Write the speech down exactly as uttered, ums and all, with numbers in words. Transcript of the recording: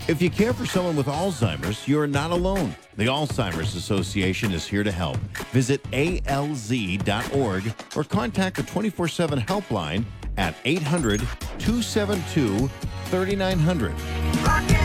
If you care for someone with Alzheimer's, you're not alone. The Alzheimer's Association is here to help. Visit A L Z dot org or contact the twenty-four seven helpline at eight hundred, two seven two, three nine zero zero.